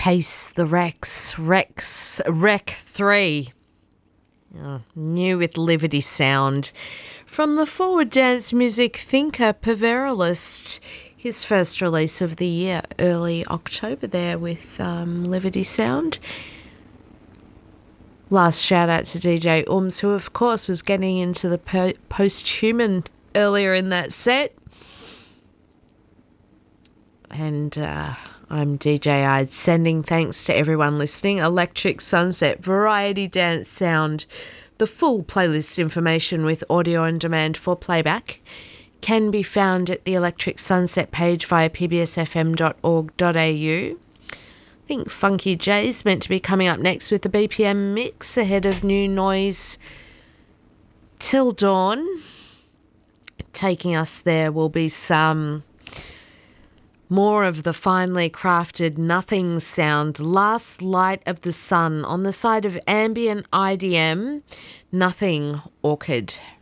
Pace the Rec 3. New with Liberty Sound. From the forward dance music thinker Perveralist, his first release of the year, early October there with Liberty Sound. Last shout out to DJ Ums, who of course was getting into the post-human earlier in that set. And I'm DJ Ide, sending thanks to everyone listening. Electric Sunset, Variety Dance Sound. The full playlist information with audio on demand for playback can be found at the Electric Sunset page via pbsfm.org.au. I think Funky J's meant to be coming up next with the BPM mix ahead of New Noise Till Dawn. Taking us there will be some more of the finely crafted Nothing sound, Last Light of the Sun on the side of ambient IDM, Nothing Orchid.